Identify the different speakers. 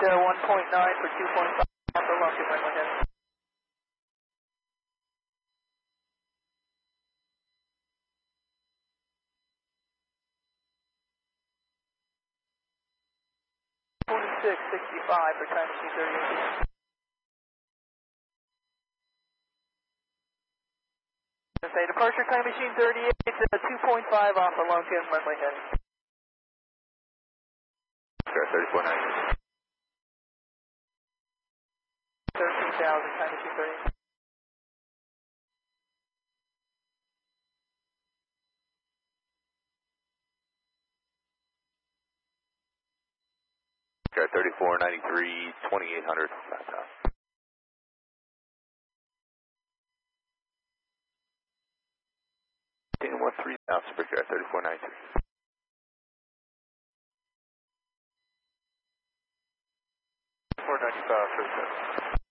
Speaker 1: 1.9 for 2.5 Alpha Longitude runway heading. $26.65 for time machine 38. Say departure time machine 38, 2.5 off the longitude runway heading.
Speaker 2: Sure, 3490.
Speaker 1: 13,000 time machine 38.
Speaker 2: Sure, 3493, 2800. Laptop. 13 Super Sierra 3492.
Speaker 1: 495 for the